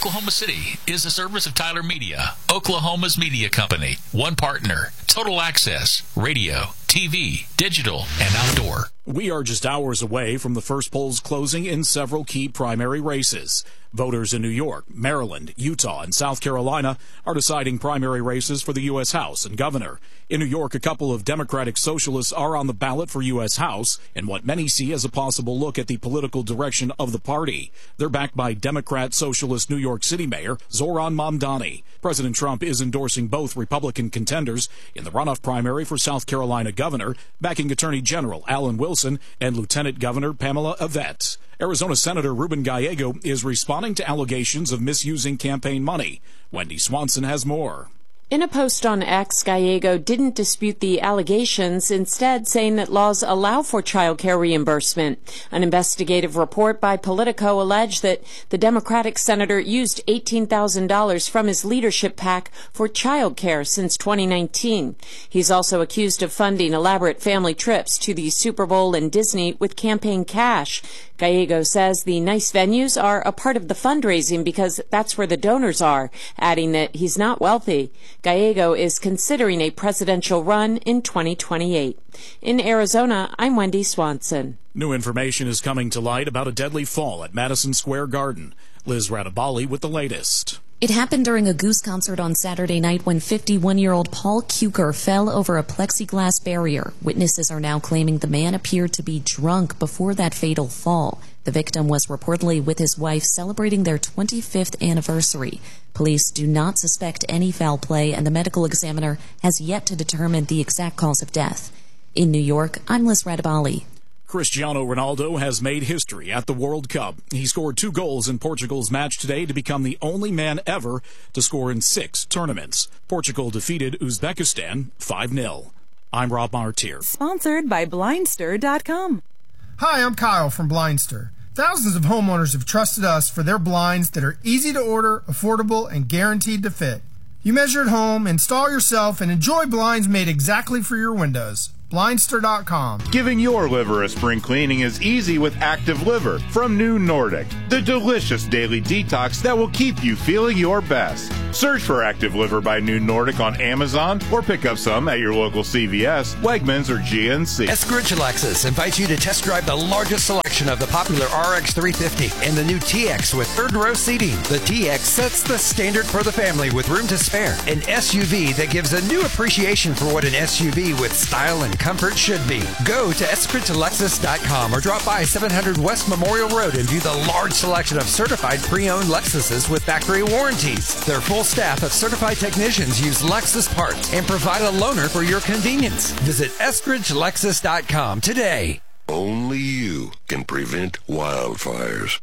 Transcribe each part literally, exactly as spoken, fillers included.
Oklahoma City is a service of Tyler Media, Oklahoma's media company. One partner, total access, radio, T V, digital, and outdoor. We are just hours away from the first polls closing in several key primary races. Voters in New York, Maryland, Utah, and South Carolina are deciding primary races for the U S House and governor. In New York, a couple of Democratic socialists are on the ballot for U S House in what many see as a possible look at the political direction of the party. They're backed by Democrat Socialist New York City Mayor Zohran Mamdani. President Trump is endorsing both Republican contenders in the runoff primary for South Carolina governor, backing Attorney General Alan Wilson and Lieutenant Governor Pamela Yvette. Arizona Senator Ruben Gallego is responding to allegations of misusing campaign money. Wendy Swanson has more. In a post on X, Gallego didn't dispute the allegations, instead saying that laws allow for child care reimbursement. An investigative report by Politico alleged that the Democratic senator used eighteen thousand dollars from his leadership PAC for child care since twenty nineteen. He's also accused of funding elaborate family trips to the Super Bowl and Disney with campaign cash. Gallego says the nice venues are a part of the fundraising because that's where the donors are, adding that he's not wealthy. Gallego is considering a presidential run in twenty twenty-eight. In Arizona, I'm Wendy Swanson. New information is coming to light about a deadly fall at Madison Square Garden. Liz Radabali with the latest. It happened during a Goose concert on Saturday night when fifty-one-year-old Paul Kuker fell over a plexiglass barrier. Witnesses are now claiming the man appeared to be drunk before that fatal fall. The victim was reportedly with his wife celebrating their twenty-fifth anniversary. Police do not suspect any foul play, and the medical examiner has yet to determine the exact cause of death. In New York, I'm Liz Radabali. Cristiano Ronaldo has made history at the World Cup. He scored two goals in Portugal's match today to become the only man ever to score in six tournaments. Portugal defeated Uzbekistan five nil. I'm Rob Martier. Sponsored by Blindster dot com. Hi, I'm Kyle from Blindster. Thousands of homeowners have trusted us for their blinds that are easy to order, affordable, and guaranteed to fit. You measure at home, install yourself, and enjoy blinds made exactly for your windows. Blindster dot com. Giving your liver a spring cleaning is easy with Active Liver from New Nordic, the delicious daily detox that will keep you feeling your best. Search for Active Liver by New Nordic on Amazon or pick up some at your local C V S, Wegmans, or G N C. Eskridge Lexus invites you to test drive the largest selection of the popular R X three fifty and the new T X with third row seating. The T X sets the standard for the family with room to spare. An S U V that gives a new appreciation for what an S U V with style and comfort should be. Go to Eskridge Lexus dot com or drop by seven hundred West Memorial Road and view the large selection of certified pre-owned Lexuses with factory warranties. Their full staff of certified technicians use Lexus parts and provide a loaner for your convenience. Visit Eskridge Lexus dot com today. Only you can prevent wildfires.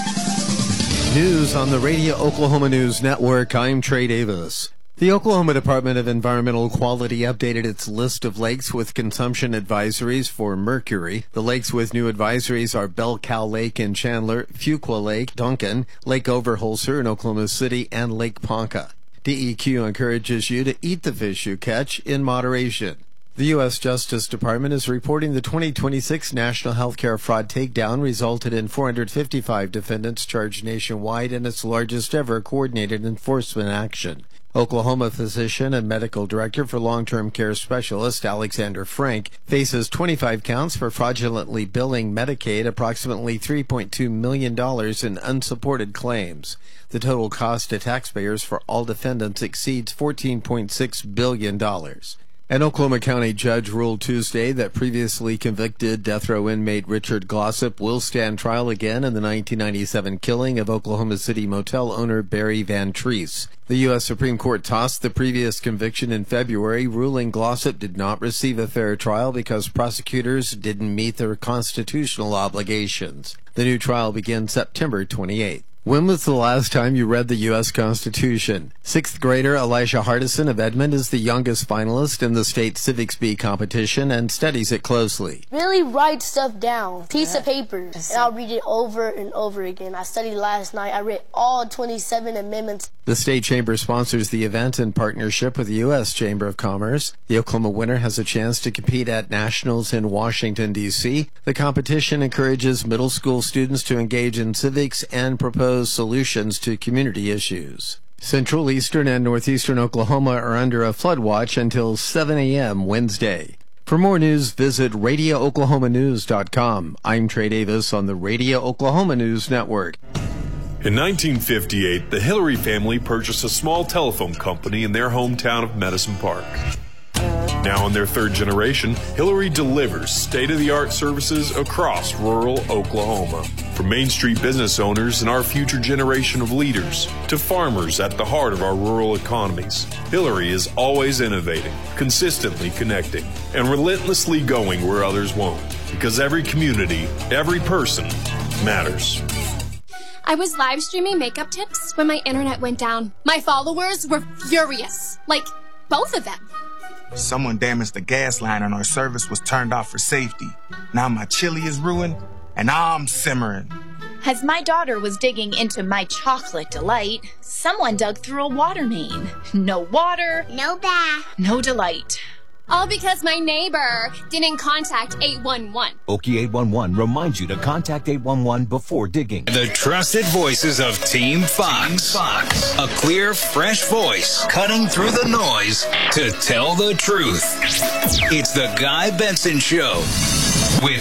News on the Radio Oklahoma News Network. I'm Trey Davis. The Oklahoma Department of Environmental Quality updated its list of lakes with consumption advisories for mercury. The lakes with new advisories are Bell Cow Lake in Chandler, Fuqua Lake, Duncan, Lake Overholser in Oklahoma City, and Lake Ponca. D E Q encourages you to eat the fish you catch in moderation. The U S Justice Department is reporting the twenty twenty-six National Healthcare Fraud Takedown resulted in four hundred fifty-five defendants charged nationwide in its largest ever coordinated enforcement action. Oklahoma physician and medical director for long-term care specialist Alexander Frank faces twenty-five counts for fraudulently billing Medicaid approximately three point two million dollars in unsupported claims. The total cost to taxpayers for all defendants exceeds fourteen point six billion dollars. An Oklahoma County judge ruled Tuesday that previously convicted death row inmate Richard Glossip will stand trial again in the nineteen ninety-seven killing of Oklahoma City motel owner Barry Van Treese. The U S Supreme Court tossed the previous conviction in February, ruling Glossip did not receive a fair trial because prosecutors didn't meet their constitutional obligations. The new trial begins September twenty-eighth. When was the last time you read the U S Constitution? Sixth grader Elijah Hardison of Edmond is the youngest finalist in the state Civics Bee competition and studies it closely. Really write stuff down, piece of paper, and I'll read it over and over again. I studied last night. I read all twenty-seven amendments. The state chamber sponsors the event in partnership with the U S Chamber of Commerce. The Oklahoma winner has a chance to compete at nationals in Washington, D C The competition encourages middle school students to engage in civics and propose propose solutions to community issues. Central, eastern, and northeastern Oklahoma are under a flood watch until seven a.m. Wednesday. For more news, visit radio oklahoma news dot com. I'm Trey Davis on the Radio Oklahoma News Network. In nineteen fifty-eight, the Hillary family purchased a small telephone company in their hometown of Medicine Park. Now in their third generation, Hillary delivers state-of-the-art services across rural Oklahoma. From Main Street business owners and our future generation of leaders to farmers at the heart of our rural economies, Hillary is always innovating, consistently connecting, and relentlessly going where others won't. Because every community, every person matters. I was live streaming makeup tips when my internet went down. My followers were furious. Like, both of them. Someone damaged the gas line and our service was turned off for safety. Now my chili is ruined and I'm simmering. As my daughter was digging into my chocolate delight, someone dug through a water main. No water, No bath. no delight. All because my neighbor didn't contact eight one one. Okie eight one one reminds you to contact eight one one before digging. The trusted voices of Team Fox. Team Fox. A clear, fresh voice cutting through the noise to tell the truth. It's the Guy Benson Show with